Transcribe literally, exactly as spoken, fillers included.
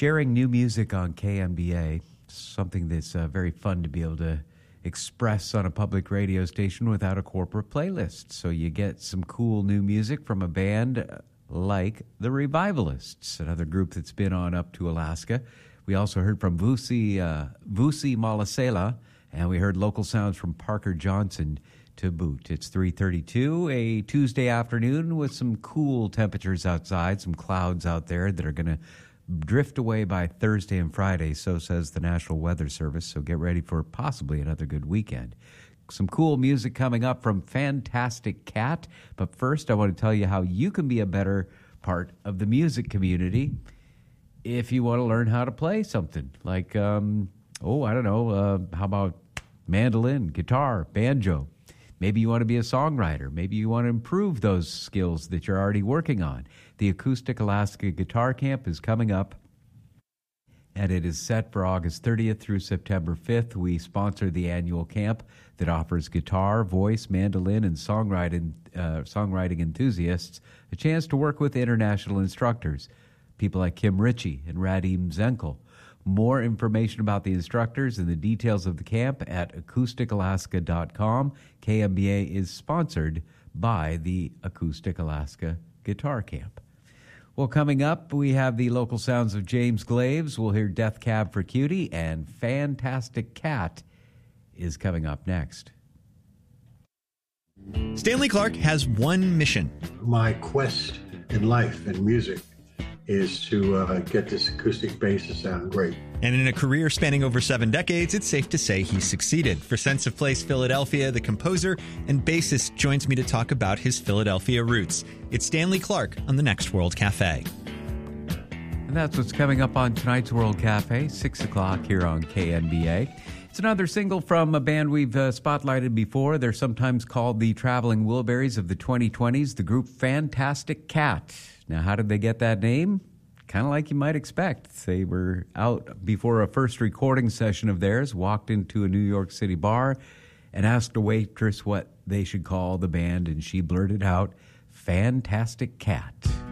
sharing new music on K M B A, something that's uh, very fun to be able to express on a public radio station without a corporate playlist. So you get some cool new music from a band like the Revivalists, another group that's been on up to Alaska. We also heard from Vusi, uh, Vusi Malasela, and we heard local sounds from Parker Johnson to boot. It's three thirty-two, a Tuesday afternoon with some cool temperatures outside, some clouds out there that are going to drift away by Thursday and Friday, so says the National Weather Service, so get ready for possibly another good weekend. Some cool music coming up from Fantastic Cat, but first I want to tell you how you can be a better part of the music community if you want to learn how to play something like, um, oh, I don't know, uh, how about mandolin, guitar, banjo? Maybe you want to be a songwriter. Maybe you want to improve those skills that you're already working on. The Acoustic Alaska Guitar Camp is coming up, and it is set for August thirtieth through September fifth. We sponsor the annual camp that offers guitar, voice, mandolin, and songwriting, uh, songwriting enthusiasts a chance to work with international instructors, people like Kim Ritchie and Radim Zenkel. More information about the instructors and the details of the camp at acoustic alaska dot com. K M B A is sponsored by the Acoustic Alaska Guitar Camp. Well, coming up, we have the local sounds of James Glaves. We'll hear Death Cab for Cutie, and Fantastic Cat is coming up next. Stanley Clarke has one mission. My quest in life and music is to uh, get this acoustic bass to sound great. And in a career spanning over seven decades, it's safe to say he succeeded. For Sense of Place Philadelphia, the composer and bassist joins me to talk about his Philadelphia roots. It's Stanley Clarke on the Next World Cafe. And that's what's coming up on tonight's World Cafe, six o'clock here on K N B A. It's another single from a band we've uh, spotlighted before. They're sometimes called the Traveling Wilburys of the twenty twenties, the group Fantastic Cat. Now, how did they get that name? Kind of like you might expect. They were out before a first recording session of theirs, walked into a New York City bar, and asked a waitress what they should call the band, and she blurted out, Fantastic Cat.